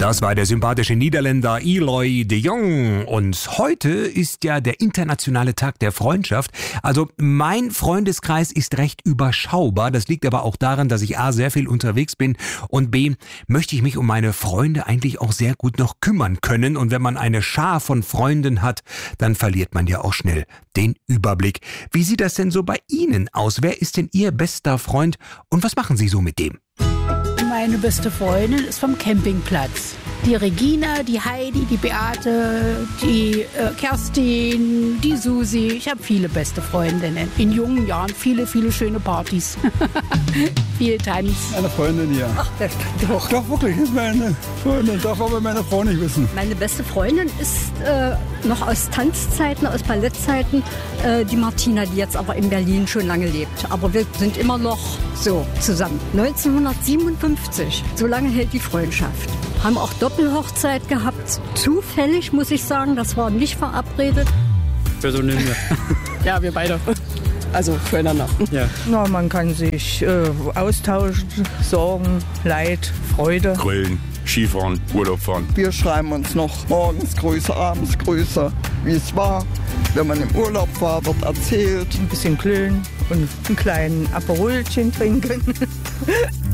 Das war der sympathische Niederländer Eloy de Jong. Und heute ist ja der internationale Tag der Freundschaft. Also mein Freundeskreis ist recht überschaubar. Das liegt aber auch daran, dass ich A, sehr viel unterwegs bin und B, möchte ich mich um meine Freunde eigentlich auch sehr gut noch kümmern können. Und wenn man eine Schar von Freunden hat, dann verliert man ja auch schnell den Überblick. Wie sieht das denn so bei Ihnen aus? Wer ist denn Ihr bester Freund und was machen Sie so mit dem? Meine beste Freundin ist vom Campingplatz. Die Regina, die Heidi, die Beate, die Kerstin, die Susi. Ich habe viele beste Freundinnen. In jungen Jahren viele schöne Partys. Viel Tanz. Eine Freundin, ja. Ach, das doch. Doch, wirklich, ist meine Freundin. Darf aber meine Frau nicht wissen. Meine beste Freundin ist noch aus Tanzzeiten, aus Ballettzeiten, die Martina, die jetzt aber in Berlin schon lange lebt. Aber wir sind immer noch so zusammen. 1957, so lange hält die Freundschaft. Haben auch Doppelhochzeit gehabt. Zufällig, muss ich sagen, das war nicht verabredet. Personen, ja. Ja, wir beide. Also füreinander. Ja. Na, man kann sich austauschen, Sorgen, Leid, Freude. Grillen, Skifahren, Urlaub fahren. Wir schreiben uns noch morgens Grüße, abends Grüße, wie es war. Wenn man im Urlaub war, wird erzählt. Ein bisschen klönen und einen kleinen Aperolchen trinken.